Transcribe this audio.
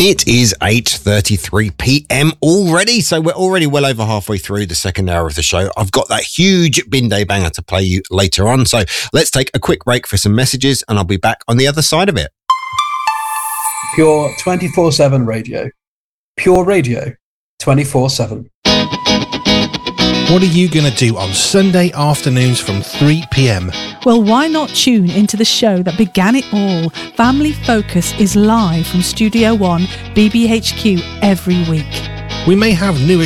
It is 8:33pm already, so we're already well over halfway through the second hour of the show. I've got that huge bin day banger to play you later on, so let's take a quick break for some messages and I'll be back on the other side of it. Pure 24/7 radio. Pure radio 24/7. What are you going to do on Sunday afternoons from 3 p.m? Well, why not tune into the show that began it all? Family Focus is live from Studio One, BBHQ, every week. We may have new